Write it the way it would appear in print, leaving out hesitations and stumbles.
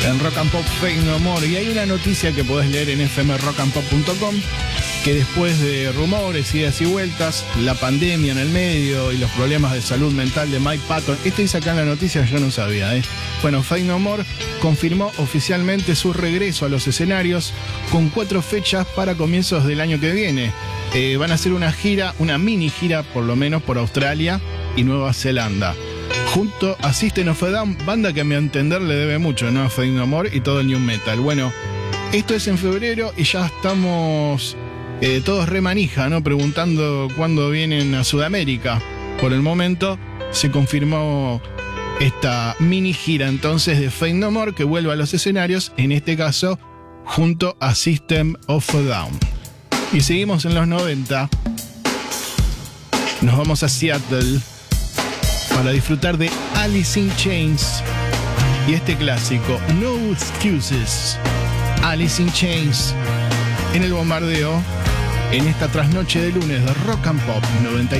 en Rock and Pop Faith No More. Y hay una noticia que podés leer en fmrockandpop.com, que después de rumores, idas y vueltas, la pandemia en el medio y los problemas de salud mental de Mike Patton, esto dice acá en la noticia, yo no sabía, Bueno, Faith No More confirmó oficialmente su regreso a los escenarios con 4 fechas para comienzos del año que viene. Van a hacer una gira, una mini gira por lo menos por Australia y Nueva Zelanda, junto a System of a Down, banda que a mi entender le debe mucho, ¿no? A Faith No More y todo el new metal. Bueno, esto es en febrero y ya estamos todos re manija, ¿no? Preguntando cuándo vienen a Sudamérica. Por el momento se confirmó esta mini gira entonces de Faith No More, que vuelve a los escenarios, en este caso junto a System of a Down. Y seguimos en los 90. Nos vamos a Seattle para disfrutar de Alice in Chains y este clásico, No Excuses. Alice in Chains en el bombardeo en esta trasnoche de lunes de Rock and Pop 90.